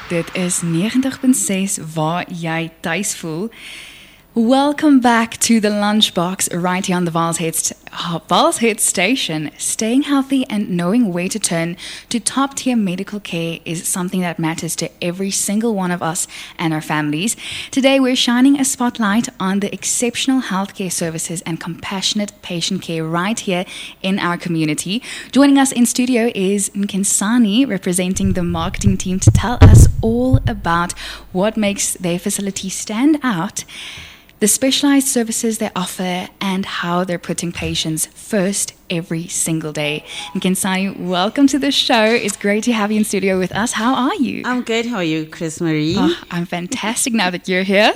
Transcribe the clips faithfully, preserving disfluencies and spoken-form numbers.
Dit is ninety point six waar jy tuis voel. Welcome back to the Lunchbox right here on the Vals Head, st- Vals Head Station. Staying healthy and knowing where to turn to top-tier medical care is something that matters to every single one of us and our families. Today, we're shining a spotlight on the exceptional healthcare services and compassionate patient care right here in our community. Joining us in studio is Nkensani, representing the marketing team, to tell us all about what makes their facility stand out, the specialized services they offer, and how they're putting patients first every single day. Nkensani, welcome to the show. It's great to have you in studio with us. How are you? I'm good. How are you, Chris Marie? Oh, I'm fantastic now that you're here.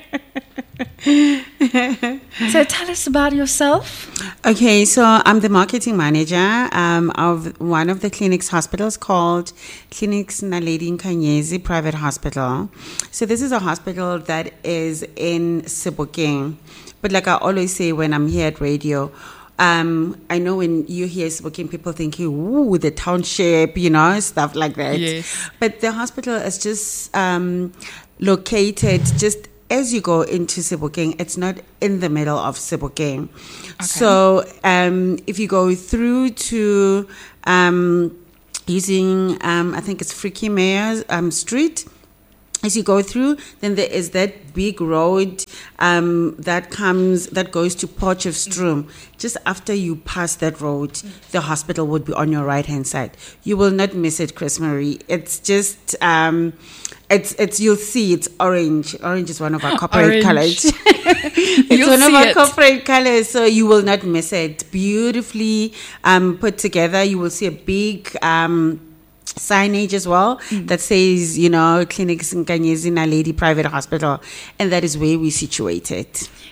So tell us about yourself. Okay, so I'm the marketing manager um, of one of the clinics hospitals called Clinics Naledi Nkanyezi Private Hospital. So this is a hospital that is in Sebokeng. But like I always say when I'm here at radio, Um, I know when you hear Sebokeng, people think, ooh, the township, you know, stuff like that. Yes. But the hospital is just um, located just as you go into Sebokeng. It's not in the middle of Sebokeng. Okay. So um, if you go through to um, using, um, I think it's Frikkie Meyer um, Street, as you go through, then there is that big road um, that comes, that goes to Potchefstroom. Just after you pass that road, the hospital would be on your right-hand side. You will not miss it, Chris Marie. It's just, um, it's, it's, you'll see it's orange. Orange is one of our corporate colors. It's You'll one of our it. corporate colors, so you will not miss it. Beautifully um, put together. You will see a big Um, signage as well mm. that says, you know, Clinics Nkanyezi Naledi Private Hospital, and that is where we situated.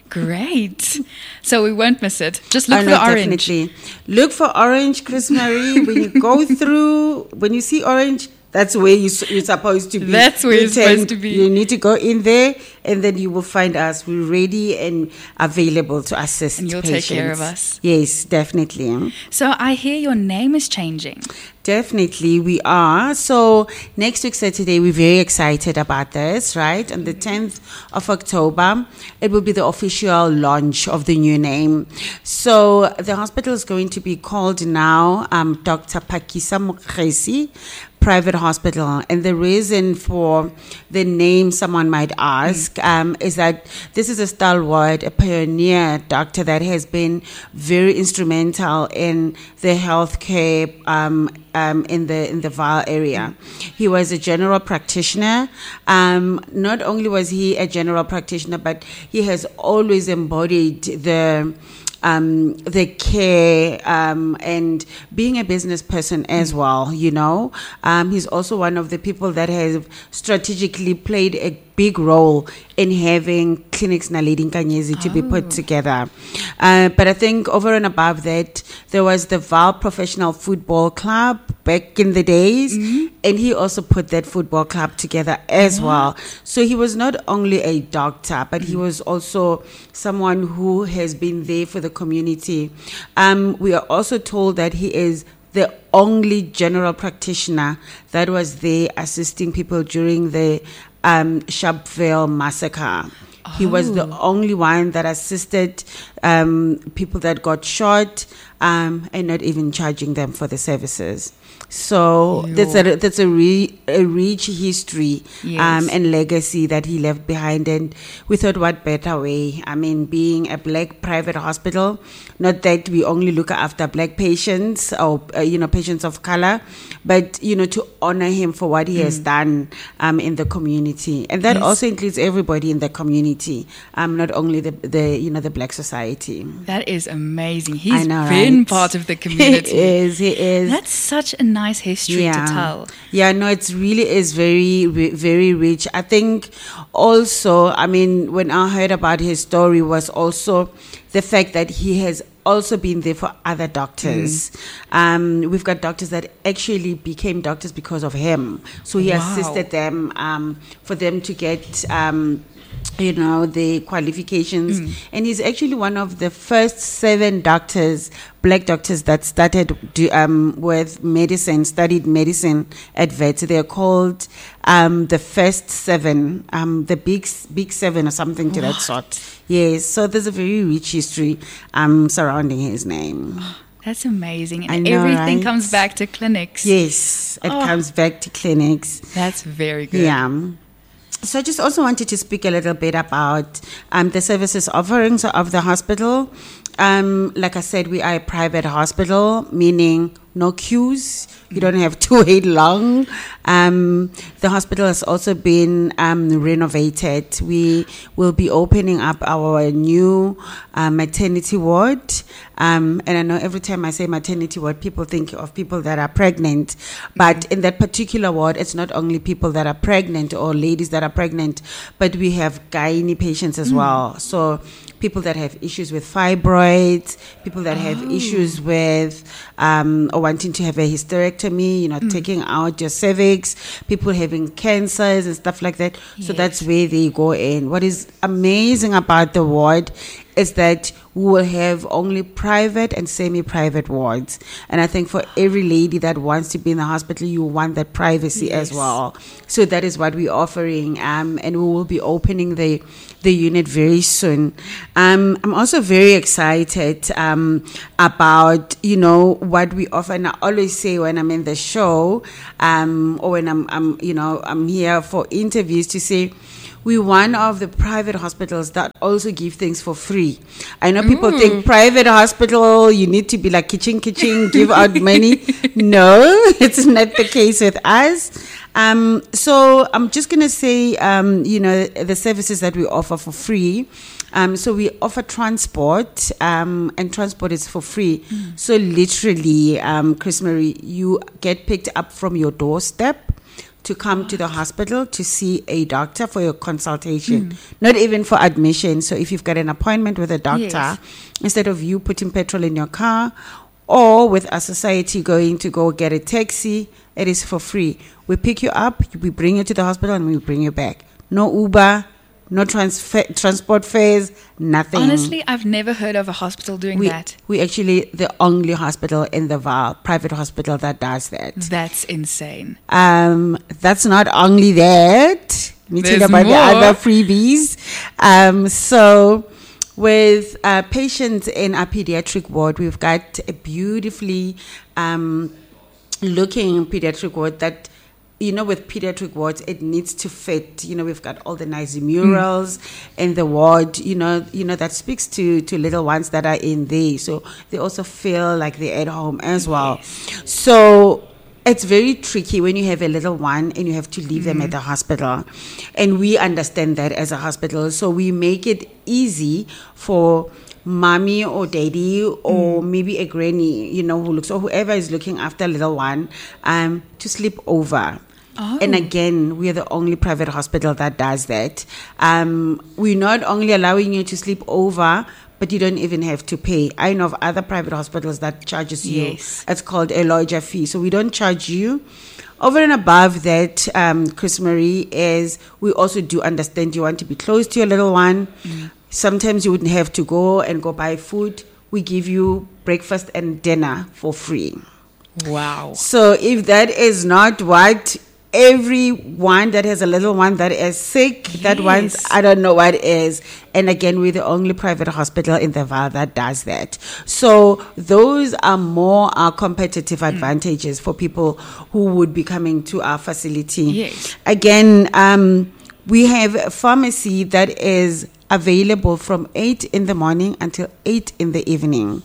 Great. So we won't miss it. Just look oh, for no, orange. Definitely. Look for orange, Chris Marie. When you go through, when you see orange, that's where you, you're supposed to be. That's where you're supposed to be. You need to go in there, and then you will find us. We're ready and available to assist And you'll patients. take care of us. Yes, definitely. So I hear your name is changing. Definitely, we are. So next week, Saturday, we're very excited about this, right? On the tenth of October, it will be the official launch of the new name. So the hospital is going to be called now um, Doctor Phakisa Mokgesi Private Hospital. And the reason for the name, someone might ask, mm. um, is that this is a stalwart, a pioneer doctor that has been very instrumental in the healthcare um, um, in the in the Vaal area. Mm. He was a general practitioner. Um, not only was he a general practitioner, but he has always embodied the Um, the care um, and being a business person as well, you know. Um, he's also one of the people that have strategically played a big role in having Clinics Naledi Nkanyezi to oh. be put together. Uh, but I think over and above that, there was the Vaal Professional Football Club back in the days, mm-hmm. and he also put that football club together as wow. well. So he was not only a doctor, but mm-hmm. he was also someone who has been there for the community. Um, we are also told that he is the only general practitioner that was there assisting people during the um, Sharpeville massacre. Oh. He was the only one that assisted um, people that got shot um, and not even charging them for the services. So Yo. that's a that's a, re, a rich history yes. um, and legacy that he left behind, and we thought, what better way? I mean, being a black private hospital, not that we only look after black patients or uh, you know patients of color, but you know to honor him for what he mm. has done um, in the community, and that yes. also includes everybody in the community, um, not only the the you know the black society. That is amazing. He's know, been right? part of the community. He is. He is. That's such a nice history yeah. to tell. Yeah, no, it really is very, very rich. I think also, I mean, when I heard about his story was also the fact that he has also been there for other doctors. Mm. Um, we've got doctors that actually became doctors because of him. So he wow. assisted them um, for them to get... Um, you know, the qualifications. Mm. And he's actually one of the first seven doctors, black doctors, that started do, um, with medicine, studied medicine at Wits. They're called um, the first seven, um, the big big seven or something to what? that sort. Yes, so there's a very rich history um, surrounding his name. That's amazing. And know, everything right? comes back to clinics. Yes, it oh. comes back to clinics. That's very good. Yeah. So I just also wanted to speak a little bit about um, the services offerings of the hospital. Um, like I said, we are a private hospital, meaning no queues. You don't have to wait long. Um, the hospital has also been um, renovated. We will be opening up our new uh, maternity ward. Um, and I know every time I say maternity ward, people think of people that are pregnant. But mm-hmm. in that particular ward, it's not only people that are pregnant or ladies that are pregnant, but we have gynae patients as mm. well. So people that have issues with fibroids, people that oh. have issues with um, or wanting to have a hysterectomy, you know, mm. taking out your cervix, people having cancers and stuff like that. Yes. So that's where they go in. What is amazing about the ward is that we will have only private and semi-private wards. And I think for every lady that wants to be in the hospital, you want that privacy yes. as well. So that is what we're offering. Um, and we will be opening the the unit very soon. Um, I'm also very excited um, about, you know, what we offer. And I always say when I'm in the show um, or when I'm, I'm, you know, I'm here for interviews to say, we're one of the private hospitals that also give things for free. I know people mm. think private hospital, you need to be like kitchen, kitchen, give out money. No, it's not the case with us. Um, so I'm just going to say, um, you know, the services that we offer for free. Um, so we offer transport, um, and transport is for free. Mm. So literally, um, Chris Marie, you get picked up from your doorstep to come to the hospital to see a doctor for your consultation, mm. not even for admission. So if you've got an appointment with a doctor, yes. instead of you putting petrol in your car or with a society going to go get a taxi, it is for free. We pick you up, we bring you to the hospital, and we bring you back. No Uber, no transfer, transport fares, nothing. Honestly, I've never heard of a hospital doing we, that. We actually the only hospital in the Vaal, private hospital that does that. That's insane. Um, that's not only that. Me tell you about more. the other freebies. Um, so with uh, patients in our pediatric ward, we've got a beautifully um, looking pediatric ward that, you know, with pediatric wards, it needs to fit. You know, we've got all the nice murals mm. in the ward, you know, you know, that speaks to, to little ones that are in there. So they also feel like they're at home as well. Yes. So it's very tricky when you have a little one and you have to leave mm. them at the hospital. And we understand that as a hospital. So we make it easy for mommy or daddy or mm. maybe a granny, you know, who looks, or whoever is looking after a little one, um, to sleep over. Oh. And again, we are the only private hospital that does that. Um, we're not only allowing you to sleep over, but you don't even have to pay. I know of other private hospitals that charges you. Yes. It's called a lodger fee. So we don't charge you. Over and above that, um, Chris Marie, is we also do understand you want to be close to your little one. Mm. Sometimes you wouldn't have to go and go buy food. We give you breakfast and dinner for free. Wow. So if that is not what everyone that has a little one that is sick, yes. that wants, I don't know what is. And again, we're the only private hospital in the Vaal that does that. So those are more our competitive mm. advantages for people who would be coming to our facility. Yes. Again, um, we have a pharmacy that is available from eight in the morning until eight in the evening.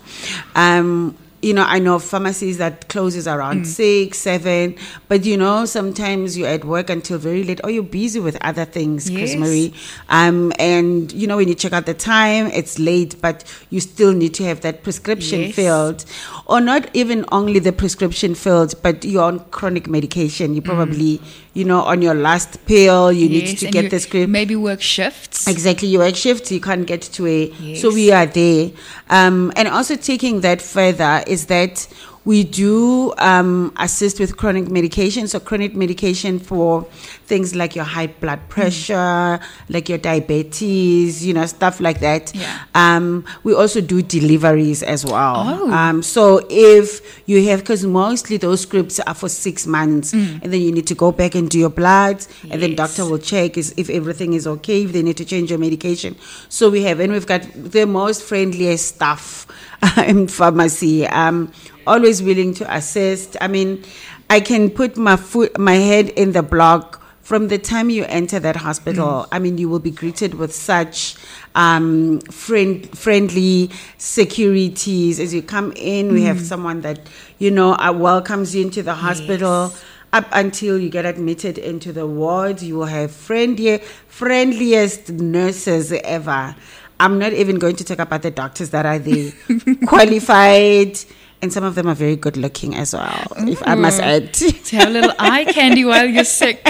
Um, you know, I know pharmacies that closes around mm. six, seven, but you know, sometimes you're at work until very late or you're busy with other things, yes. Chris Marie. Um, and you know, when you check out the time, it's late, but you still need to have that prescription yes. filled. Or not even only the prescription filled, but you're on chronic medication. You probably, mm. you know, on your last pill, you yes, need to get the script. Maybe work shifts. Exactly, you work shifts, you can't get to a, yes. so we are there. Um, and also taking that further is that we do um, assist with chronic medication. So chronic medication for things like your high blood pressure, mm. like your diabetes, you know, stuff like that. Yeah. Um, we also do deliveries as well. Oh. Um, so if you have, because mostly those scripts are for six months, mm. and then you need to go back and do your bloods, yes. and then doctor will check is, if everything is okay, if they need to change your medication. So we have, and we've got the most friendliest staff in pharmacy. Um, always willing to assist. I mean, I can put my foot, my head in the block. From the time you enter that hospital, mm. I mean, you will be greeted with such um, friend, friendly securities. As you come in, mm. we have someone that, you know, uh, welcomes you into the hospital. Yes. Up until you get admitted into the ward, you will have friendly, friendliest nurses ever. I'm not even going to talk about the doctors that are there, qualified. And some of them are very good looking as well, Ooh. if I must add. To have a little eye candy while you're sick.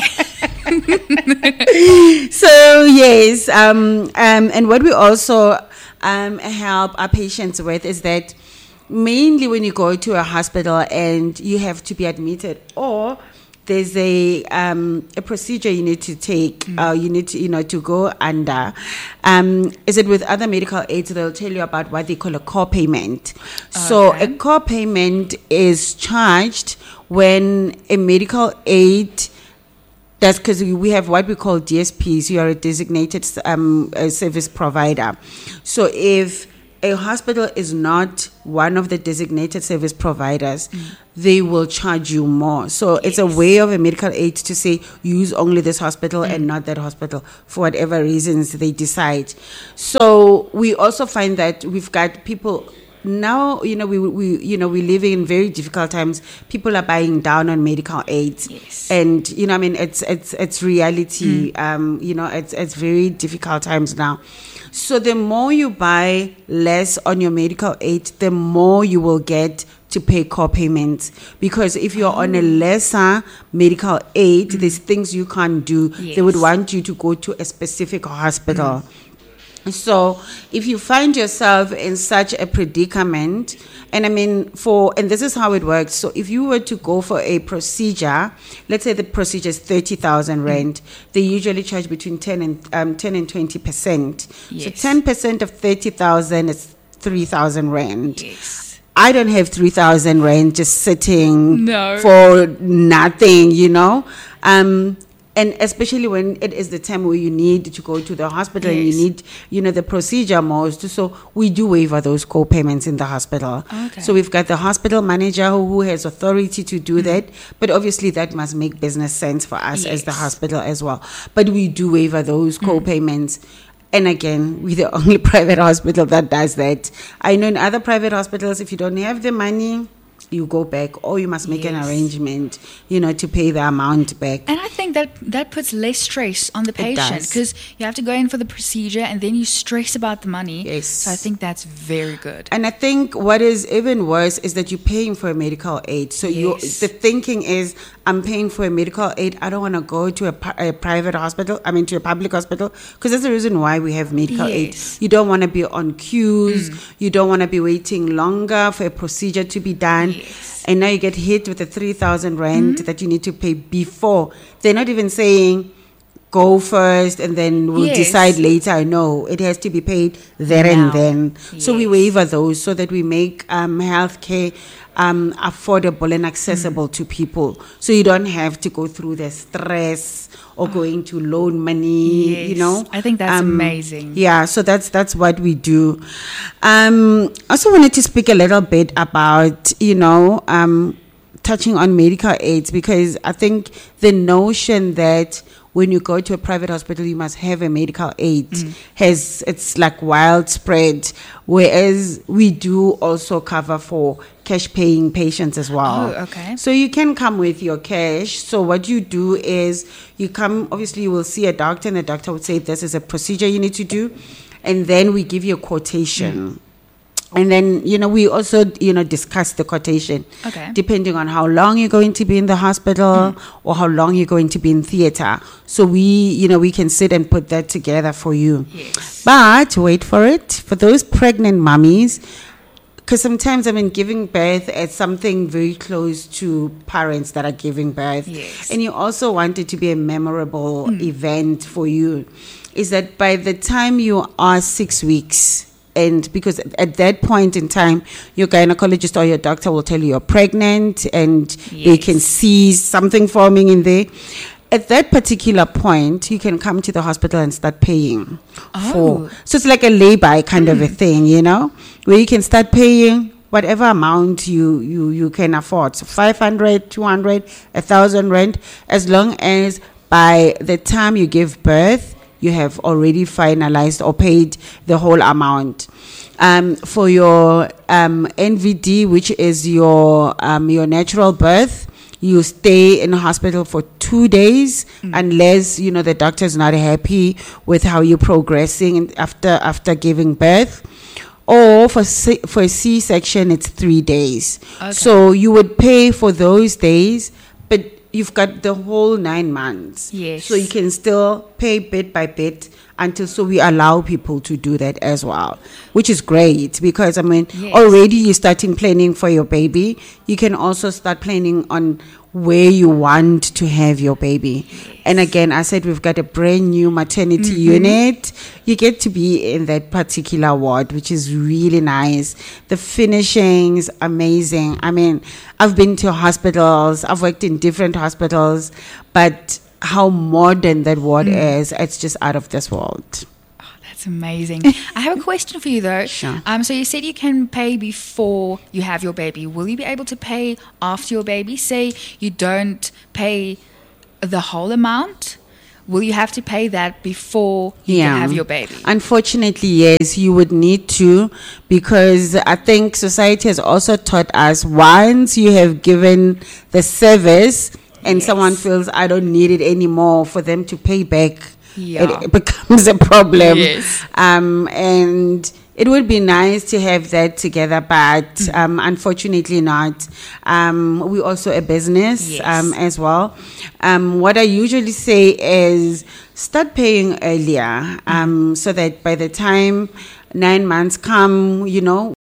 So, yes. Um, um, and what we also um, help our patients with is that mainly when you go to a hospital and you have to be admitted, or there's a um, a procedure you need to take, mm. uh, you need to, you know, to go under. Um, is it with other medical aids? They'll tell you about what they call a co-payment. Okay. So a co-payment is charged when a medical aid, that's because we have what we call D S Ps. You are a designated um, a service provider. So if a hospital is not one of the designated service providers, mm. they will charge you more. So yes. it's a way of a medical aid to say use only this hospital mm. and not that hospital for whatever reasons they decide. So we also find that we've got people now, you know, we we you know, we're living in very difficult times. People are buying down on medical aids, yes. and you know, I mean, it's it's it's reality. Mm. Um, you know, it's it's very difficult times now. So the more you buy less on your medical aid, the more you will get to pay co-payments. Because if you're oh. on a lesser medical aid, mm. there's things you can't do. Yes. They would want you to go to a specific hospital. Mm. So if you find yourself in such a predicament, and I mean, for, and this is how it works. So if you were to go for a procedure, let's say the procedure is thirty thousand rand, mm. they usually charge between ten and um, ten and twenty percent. Yes. So ten percent of thirty thousand is three thousand rand. Yes. I don't have three thousand rand just sitting no. for nothing, you know. Um, And especially when it is the time where you need to go to the hospital yes. and you need, you know, the procedure most. So we do waiver those co-payments in the hospital. Okay. So we've got the hospital manager who, who has authority to do mm-hmm. that. But obviously that must make business sense for us yes. as the hospital as well. But we do waiver those mm-hmm. co-payments. And again, we're the only private hospital that does that. I know in other private hospitals, if you don't have the money, you go back, or you must make yes. an arrangement, you know, to pay the amount back. And I think that that puts less stress on the patient, because you have to go in for the procedure and then you stress about the money. Yes. So I think that's very good. And I think what is even worse is that you're paying for a medical aid. So yes. you, the thinking is, I'm paying for a medical aid. I don't want to go to a, a private hospital, I mean to a public hospital, because that's the reason why we have medical yes. aid. You don't want to be on queues. Mm. You don't want to be waiting longer for a procedure to be done. Yes. And now you get hit with the three thousand rand mm-hmm. that you need to pay before. They're not even saying, go first and then we'll yes. decide later. No, it has to be paid there now. and then. Yes. So we waiver those so that we make um, healthcare um, affordable and accessible mm. to people. So you don't have to go through the stress or going to loan money, yes. you know. I think that's um, amazing. Yeah, so that's that's what we do. Um, I also wanted to speak a little bit about, you know, um, touching on medical aids, because I think the notion that when you go to a private hospital, you must have a medical aid mm. has, it's like widespread, whereas we do also cover for cash paying patients as well. Oh, okay. So you can come with your cash. So what you do is you come, obviously you will see a doctor, and the doctor would say, this is a procedure you need to do. And then we give you a quotation. Mm. And then, you know, we also, you know, discuss the quotation. Okay. Depending on how long you're going to be in the hospital mm. or how long you're going to be in theater. So we, you know, we can sit and put that together for you. Yes. But wait for it. For those pregnant mummies, because sometimes, I mean, giving birth is something very close to parents that are giving birth. Yes. And you also want it to be a memorable mm. event for you. Is that by the time you are six weeks, and because at that point in time, your gynecologist or your doctor will tell you you're pregnant and yes. they can see something forming in there. At that particular point, you can come to the hospital and start paying oh. for. So it's like a lay-by kind mm. of a thing, you know, where you can start paying whatever amount you, you, you can afford. So five hundred, two hundred, one thousand rand, as long as by the time you give birth, you have already finalized or paid the whole amount. Um, for your um, N V D, which is your um, your natural birth, you stay in a hospital for two days mm. unless, you know, the doctor is not happy with how you're progressing after after giving birth. Or for C- for a C-section, it's three days. Okay. So you would pay for those days, but you've got the whole nine months. Yes. So you can still pay bit by bit until, so we allow people to do that as well, which is great because, I mean, yes. already you're starting planning for your baby. You can also start planning on where you want to have your baby. Yes. And again, I said we've got a brand new maternity mm-hmm. unit. You get to be in that particular ward, which is really nice. The finishings, amazing. I mean, I've been to hospitals. I've worked in different hospitals, but how modern that ward mm. is, it's just out of this world. Oh, that's amazing. I have a question for you though. Sure. Um, so you said you can pay before you have your baby. Will you be able to pay after your baby? Say you don't pay the whole amount. Will you have to pay that before you yeah. can have your baby? Unfortunately, yes, you would need to, because I think society has also taught us once you have given the service and yes. someone feels I don't need it anymore, for them to pay back, yeah. it, it becomes a problem. Yes. Um, and it would be nice to have that together, but mm-hmm. um, unfortunately not. Um, we're also a business yes. um, as well. Um, what I usually say is start paying earlier um, mm-hmm. so that by the time nine months come, you know,